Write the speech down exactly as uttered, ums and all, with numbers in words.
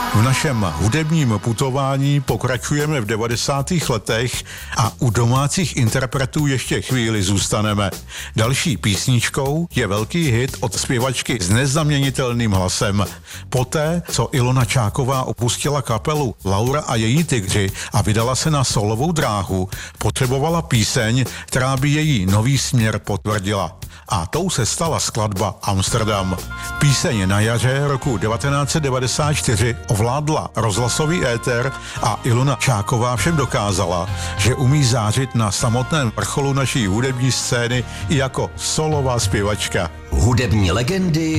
V našem hudebním putování pokračujeme v devadesátých letech a u domácích interpretů ještě chvíli zůstaneme. Další písničkou je velký hit od zpěvačky s nezaměnitelným hlasem. Poté, co Ilona Čáková opustila kapelu Laura a její tygři a vydala se na solovou dráhu, potřebovala píseň, která by její nový směr potvrdila. A tou se stala skladba Amsterdam. Píseň na jaře roku devatenáct set devadesát čtyři ovládla rozhlasový éter a Ilona Čáková všem dokázala, že umí zářit na samotném vrcholu naší hudební scény i jako solová zpěvačka. Hudební legendy